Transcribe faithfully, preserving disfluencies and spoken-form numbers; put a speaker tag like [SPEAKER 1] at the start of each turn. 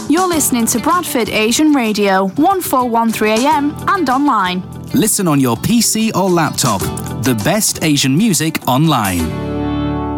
[SPEAKER 1] You're listening to Bradford Asian Radio, fourteen thirteen A M and online.
[SPEAKER 2] Listen on your P C or laptop. The best Asian music online.